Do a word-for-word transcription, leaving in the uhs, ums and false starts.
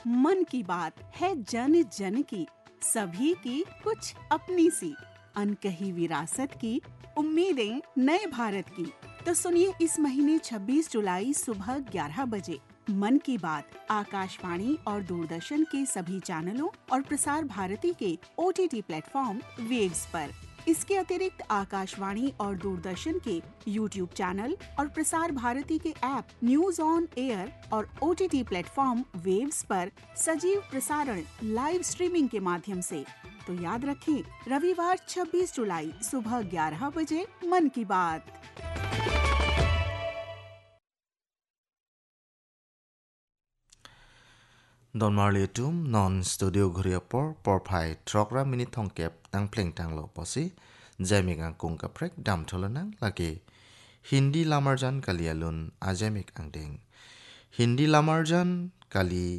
मन की बात है जन जन की, सभी की कुछ अपनी सी, अनकही विरासत की, उम्मीदें नए भारत की। तो सुनिए इस महीने छब्बीस जुलाई सुबह ग्यारह बजे मन की बात आकाशवाणी और दूरदर्शन के सभी चैनलों और प्रसार भारती के O T T platform waves पर। इसके अतिरिक्त आकाशवाणी और दूरदर्शन के यूट्यूब चैनल और प्रसार भारती के ऐप न्यूज ऑन एयर और O T T platform waves पर सजीव प्रसारण लाइव स्ट्रीमिंग के माध्यम से। तो याद रखें, रविवार छब्बीस जुलाई सुबह ग्यारह बजे मन की बात। Don Marliatum non studio Guriapor por pai trogra minute thongkep tang pleng tang lo posi jamik ang kung kaprek dam tholanang lagi Hindi lamarjan kalialun ajamik ang ding Hindi lamarjan kali